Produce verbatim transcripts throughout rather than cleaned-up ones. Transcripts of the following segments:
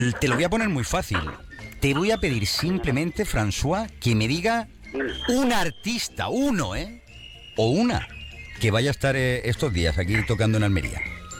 Te lo voy a poner muy fácil. Te voy a pedir simplemente, François, que me diga un artista, uno, ¿eh? O una, que vaya a estar eh, estos días aquí tocando en Almería.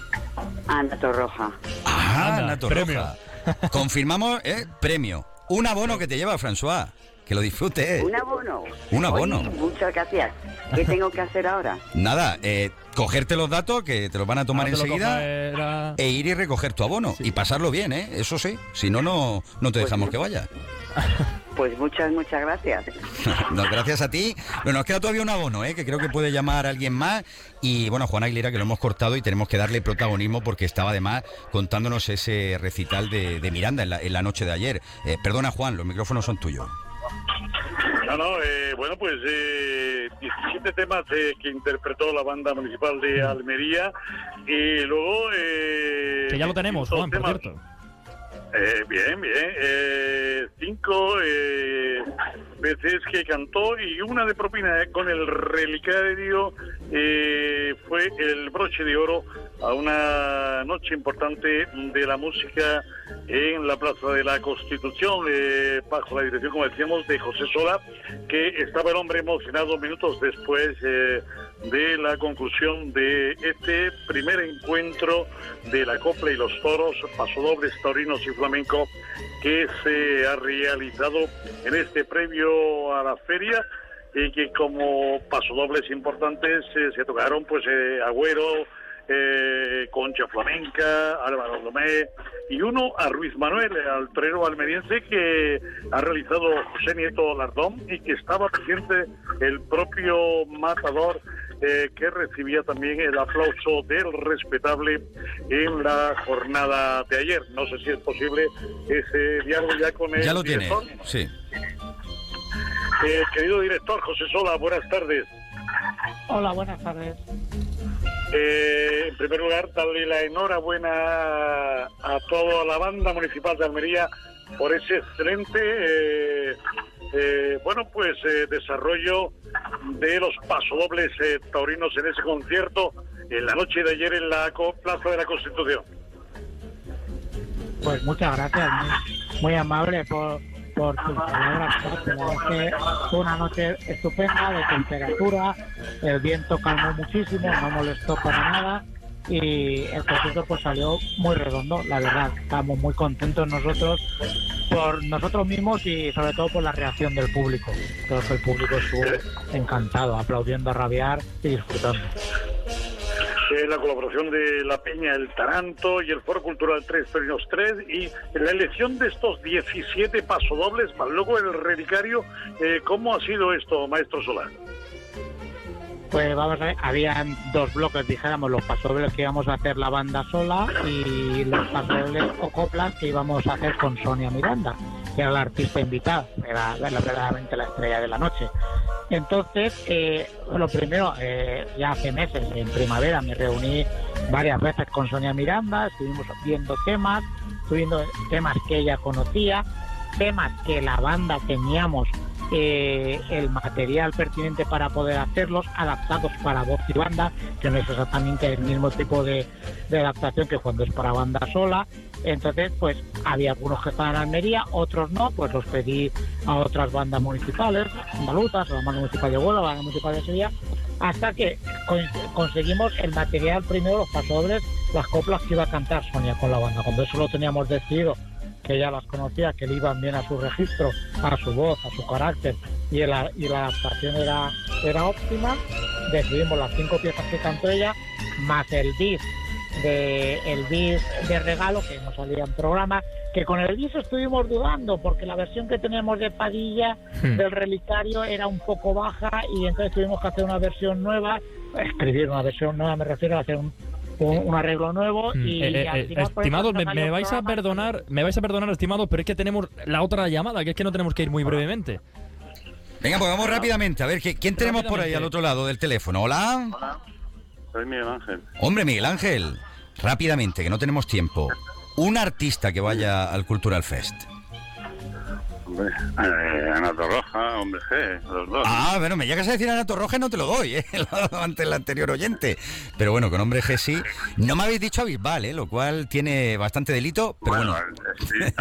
Ana Torroja. Ah, Anda, Ana Torroja. Confirmamos, ¿eh? Premio. Un abono que te lleva, François. Que lo disfrutes. ¿eh? Un abono. Un abono. Oye, muchas gracias. ¿Qué tengo que hacer ahora? Nada, eh, cogerte los datos que te los van a tomar Ahora te lo enseguida cogerá. e ir y recoger tu abono. Sí. Y pasarlo bien, ¿eh? Eso sí. Si no, no, no te Pues dejamos no. que vayas. Pues muchas, muchas gracias. No, gracias a ti. Bueno, nos queda todavía un abono, ¿eh? Que creo que puede llamar a alguien más. Y bueno, Juan Aguilera, que lo hemos cortado y tenemos que darle protagonismo porque estaba además contándonos ese recital de, de Miranda en la, en la noche de ayer. Eh, perdona, Juan, los micrófonos son tuyos. No, no, eh, bueno, pues eh, diecisiete temas eh, que interpretó la banda municipal de Almería y luego... Eh, Que ya lo tenemos, dos Juan, por temas. cierto. Eh, bien, bien. Eh, cinco eh, veces que cantó y una de propina eh, con el relicario eh, fue el broche de oro a una noche importante de la música en la Plaza de la Constitución, eh, bajo la dirección, como decíamos, de José Sola, que estaba el hombre emocionado minutos después eh, de la conclusión de este primer encuentro de la copla y los toros, pasodobles, taurinos y flamenco, que se ha realizado en este previo a la feria, y que como pasodobles importantes eh, se tocaron pues eh, Agüero, eh, Concha Flamenca, Álvaro Lomé y uno a Ruiz Manuel, al torero almeriense que ha realizado José Nieto Lardón y que estaba presente el propio matador, eh, que recibía también el aplauso del respetable en la jornada de ayer. No sé si es posible ese diálogo ya con el Ya lo tiene, director. sí. Eh, querido director José Sola, buenas tardes. Hola, buenas tardes. Eh, en primer lugar, darle la enhorabuena a toda la banda municipal de Almería por ese excelente, eh, eh, bueno, pues eh, desarrollo de los pasodobles eh, taurinos en ese concierto en la noche de ayer en la Co- Plaza de la Constitución. Pues muchas gracias, muy, muy amable por, por tus palabras. La verdad es que fue una noche estupenda de temperatura, el viento calmó muchísimo, no molestó para nada y el concierto pues salió muy redondo. La verdad, estamos muy contentos nosotros por nosotros mismos y sobre todo por la reacción del público. Creo que el público estuvo encantado, aplaudiendo a rabiar y disfrutando. Eh, la colaboración de La Peña, el Taranto y el Foro Cultural Tres Torinos tres y la elección de estos diecisiete pasodobles, más luego el relicario. Eh, ¿Cómo ha sido esto, maestro Solar? Pues vamos a ver, habían dos bloques, dijéramos, los pasodobles que íbamos a hacer la banda sola y los pasodobles o coplas que íbamos a hacer con Sonia Miranda, que era la artista invitada, era la- verdaderamente la estrella de la noche. Entonces, eh, lo primero, eh, ya hace meses, en primavera, me reuní varias veces con Sonia Miranda, estuvimos viendo temas, viendo temas que ella conocía, temas que la banda teníamos eh, el material pertinente para poder hacerlos, adaptados para voz y banda, que no es exactamente el mismo tipo de, de adaptación que cuando es para banda sola. Entonces, pues había algunos que estaban en Almería, otros no, pues los pedí a otras bandas municipales, andaluzas, a la banda municipal de Huelva, a la banda municipal de Sevilla, hasta que con- conseguimos el material primero, los pasodobles, las coplas que iba a cantar Sonia con la banda. Cuando eso lo teníamos decidido, que ella las conocía, que le iban bien a su registro, a su voz, a su carácter, y la, y la adaptación era, era óptima, decidimos las cinco piezas que cantó ella, más el bis de el bis de regalo que no salía en programa, que con el bis estuvimos dudando porque la versión que teníamos de Padilla Hmm. del relicario era un poco baja y entonces tuvimos que hacer una versión nueva, escribir una versión nueva, me refiero a hacer un, un, un arreglo nuevo Mm, y eh, al eh, final, por eso estimados, no me, salió me en vais a programa. perdonar, me vais a perdonar, estimados, pero es que tenemos la otra llamada, que es que no tenemos que ir muy brevemente. Venga, pues vamos rápidamente. A ver, ¿qué- ¿quién tenemos por ahí al otro lado del teléfono? Hola. Hola, soy Miguel Ángel. Hombre, Miguel Ángel, rápidamente, que no tenemos tiempo. Un artista que vaya al Cultural Fest. Hombre, eh, Ana Torroja, hombre G, los dos. Ah, bueno, me llegas a decir Ana Torroja, no te lo doy, ¿eh? Lo he dado ante el anterior oyente. Pero bueno, con hombre G sí. No me habéis dicho a Bisbal, ¿eh? Lo cual tiene bastante delito, pero bueno. bueno sí,